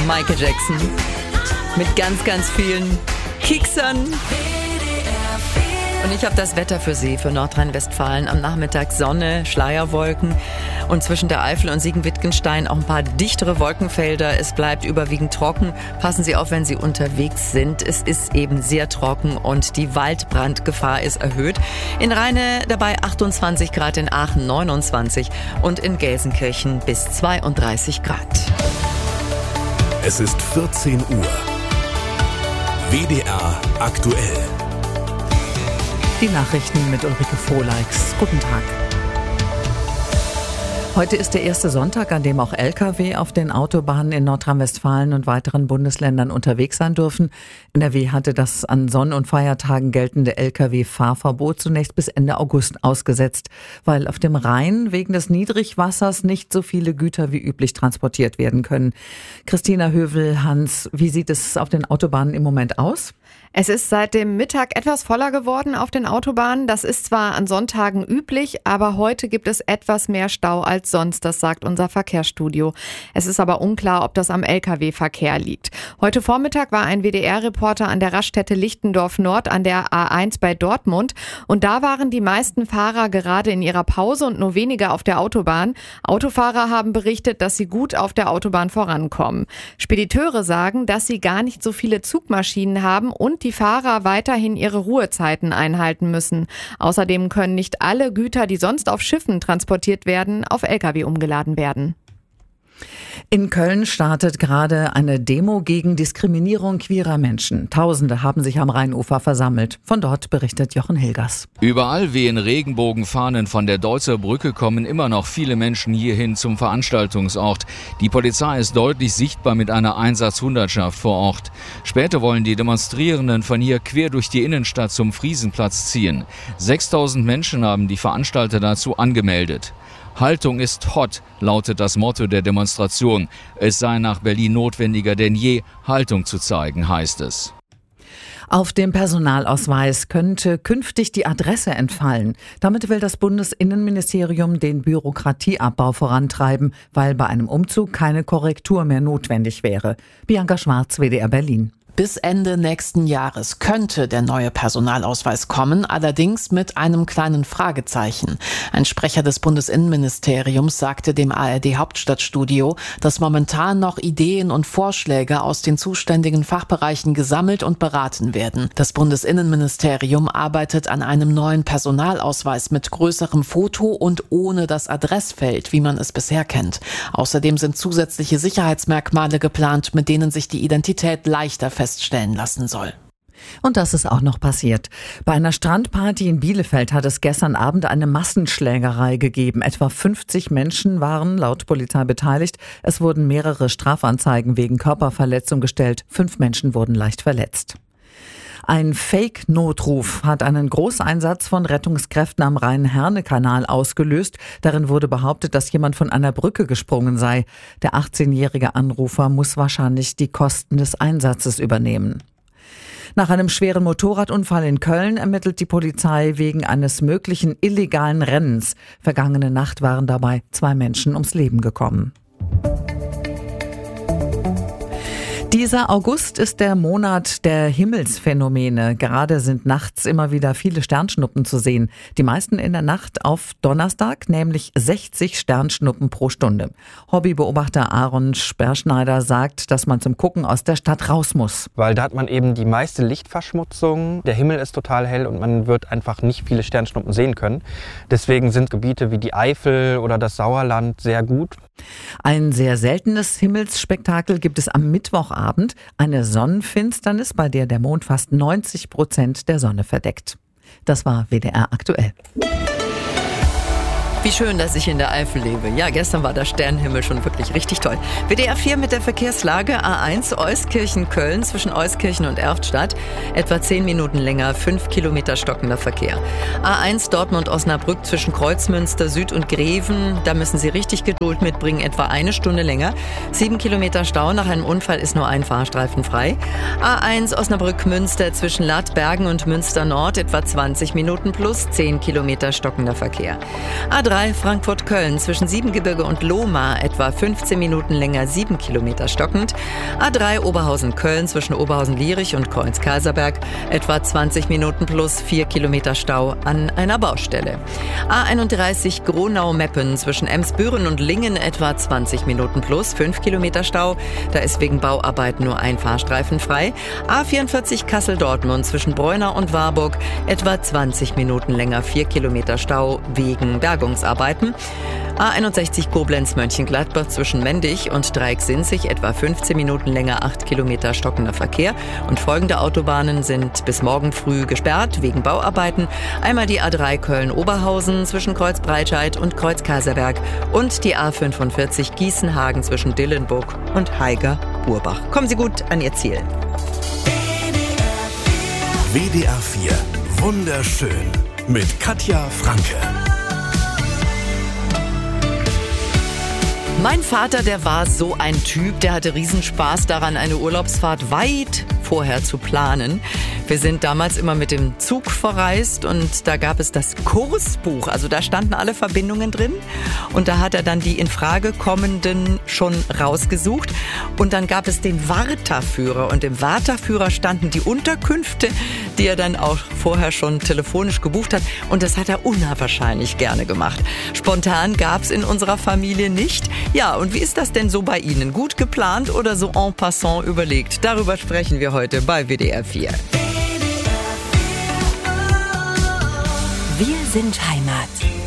Michael Jackson mit ganz, ganz vielen Kicksern. Und ich habe das Wetter für Sie, für Nordrhein-Westfalen. Am Nachmittag Sonne, Schleierwolken und zwischen der Eifel und Siegen-Wittgenstein auch ein paar dichtere Wolkenfelder. Es bleibt überwiegend trocken. Passen Sie auf, wenn Sie unterwegs sind. Es ist eben sehr trocken und die Waldbrandgefahr ist erhöht. In Rheine dabei 28 Grad, in Aachen 29 und in Gelsenkirchen bis 32 Grad. Es ist 14 Uhr. WDR aktuell. Die Nachrichten mit Ulrike Frohleix. Guten Tag. Heute ist der erste Sonntag, an dem auch Lkw auf den Autobahnen in Nordrhein-Westfalen und weiteren Bundesländern unterwegs sein dürfen. NRW hatte das an Sonn- und Feiertagen geltende Lkw-Fahrverbot zunächst bis Ende August ausgesetzt, weil auf dem Rhein wegen des Niedrigwassers nicht so viele Güter wie üblich transportiert werden können. Christina Hövel-Hans, wie sieht es auf den Autobahnen im Moment aus? Es ist seit dem Mittag etwas voller geworden auf den Autobahnen. Das ist zwar an Sonntagen üblich, aber heute gibt es etwas mehr Stau als sonst, das sagt unser Verkehrsstudio. Es ist aber unklar, ob das am Lkw-Verkehr liegt. Heute Vormittag war ein WDR-Reporter an der Raststätte Lichtendorf Nord an der A1 bei Dortmund und da waren die meisten Fahrer gerade in ihrer Pause und nur wenige auf der Autobahn. Autofahrer haben berichtet, dass sie gut auf der Autobahn vorankommen. Spediteure sagen, dass sie gar nicht so viele Zugmaschinen haben und die Fahrer weiterhin ihre Ruhezeiten einhalten müssen. Außerdem können nicht alle Güter, die sonst auf Schiffen transportiert werden, auf Lkw umgeladen werden. In Köln startet gerade eine Demo gegen Diskriminierung queerer Menschen. Tausende haben sich am Rheinufer versammelt. Von dort berichtet Jochen Hilgers. Überall wehen Regenbogenfahnen von der Deutzer Brücke, kommen immer noch viele Menschen hierhin zum Veranstaltungsort. Die Polizei ist deutlich sichtbar mit einer Einsatzhundertschaft vor Ort. Später wollen die Demonstrierenden von hier quer durch die Innenstadt zum Friesenplatz ziehen. 6000 Menschen haben die Veranstalter dazu angemeldet. Haltung ist hot, lautet das Motto der Demonstration. Es sei nach Berlin notwendiger denn je, Haltung zu zeigen, heißt es. Auf dem Personalausweis könnte künftig die Adresse entfallen. Damit will das Bundesinnenministerium den Bürokratieabbau vorantreiben, weil bei einem Umzug keine Korrektur mehr notwendig wäre. Bianca Schwarz, WDR Berlin. Bis Ende nächsten Jahres könnte der neue Personalausweis kommen, allerdings mit einem kleinen Fragezeichen. Ein Sprecher des Bundesinnenministeriums sagte dem ARD-Hauptstadtstudio, dass momentan noch Ideen und Vorschläge aus den zuständigen Fachbereichen gesammelt und beraten werden. Das Bundesinnenministerium arbeitet an einem neuen Personalausweis mit größerem Foto und ohne das Adressfeld, wie man es bisher kennt. Außerdem sind zusätzliche Sicherheitsmerkmale geplant, mit denen sich die Identität leichter feststellen lassen soll. Und das ist auch noch passiert. Bei einer Strandparty in Bielefeld hat es gestern Abend eine Massenschlägerei gegeben. Etwa 50 Menschen waren laut Polizei beteiligt. Es wurden mehrere Strafanzeigen wegen Körperverletzung gestellt. 5 Menschen wurden leicht verletzt. Ein Fake-Notruf hat einen Großeinsatz von Rettungskräften am Rhein-Herne-Kanal ausgelöst. Darin wurde behauptet, dass jemand von einer Brücke gesprungen sei. Der 18-jährige Anrufer muss wahrscheinlich die Kosten des Einsatzes übernehmen. Nach einem schweren Motorradunfall in Köln ermittelt die Polizei wegen eines möglichen illegalen Rennens. Vergangene Nacht waren dabei 2 Menschen ums Leben gekommen. Dieser August ist der Monat der Himmelsphänomene. Gerade sind nachts immer wieder viele Sternschnuppen zu sehen. Die meisten in der Nacht auf Donnerstag, nämlich 60 Sternschnuppen pro Stunde. Hobbybeobachter Aaron Sperrschneider sagt, dass man zum Gucken aus der Stadt raus muss. Weil da hat man eben die meiste Lichtverschmutzung. Der Himmel ist total hell und man wird einfach nicht viele Sternschnuppen sehen können. Deswegen sind Gebiete wie die Eifel oder das Sauerland sehr gut. Ein sehr seltenes Himmelsspektakel gibt es am Mittwochabend, eine Sonnenfinsternis, bei der der Mond fast 90% der Sonne verdeckt. Das war WDR aktuell. Wie schön, dass ich in der Eifel lebe. Ja, gestern war der Sternenhimmel schon wirklich richtig toll. WDR 4 mit der Verkehrslage. A1 Euskirchen-Köln zwischen Euskirchen und Erftstadt. Etwa 10 Minuten länger, 5 Kilometer stockender Verkehr. A1 Dortmund-Osnabrück zwischen Kreuzmünster Süd und Greven. Da müssen Sie richtig Geduld mitbringen, etwa 1 Stunde länger. 7 Kilometer Stau. Nach einem Unfall ist nur ein Fahrstreifen frei. A1 Osnabrück-Münster zwischen Ladbergen und Münster Nord. Etwa 20 Minuten plus 10 Kilometer stockender Verkehr. A3 A3 Frankfurt-Köln zwischen Siebengebirge und Lohmar etwa 15 Minuten länger 7 Kilometer stockend. A3 Oberhausen-Köln zwischen Oberhausen-Lierich und Kreuz-Kaiserberg etwa 20 Minuten plus 4 Kilometer Stau an einer Baustelle. A31 Gronau-Meppen zwischen Emsbüren und Lingen etwa 20 Minuten plus 5 Kilometer Stau. Da ist wegen Bauarbeiten nur ein Fahrstreifen frei. A44 Kassel-Dortmund zwischen Breunau und Warburg etwa 20 Minuten länger 4 Kilometer Stau wegen Bergungsarbeiten. A61 Koblenz-Mönchengladbach zwischen Mendig und Dreieck-Sinzig etwa 15 Minuten länger 8 Kilometer stockender Verkehr. Und folgende Autobahnen sind bis morgen früh gesperrt wegen Bauarbeiten. Einmal die A3 Köln-Oberhausen zwischen Kreuzbreitscheid und Kreuz-Kaiserberg und die A45 Gießenhagen zwischen Dillenburg und Haiger-Burbach. Kommen Sie gut an Ihr Ziel. WDR 4. Wunderschön. Mit Katja Franke. Mein Vater, der war so ein Typ, der hatte Riesenspaß daran, eine Urlaubsfahrt weit vorher zu planen. Wir sind damals immer mit dem Zug verreist und da gab es das Kursbuch. Also da standen alle Verbindungen drin und da hat er dann die in Frage kommenden schon rausgesucht. Und dann gab es den Wartaführer und im Wartaführer standen die Unterkünfte, die er dann auch vorher schon telefonisch gebucht hat. Und das hat er unwahrscheinlich gerne gemacht. Spontan gab's in unserer Familie nicht. Ja, und wie ist das denn so bei Ihnen? Gut geplant oder so en passant überlegt? Darüber sprechen wir heute bei WDR 4. Wir sind Heimat.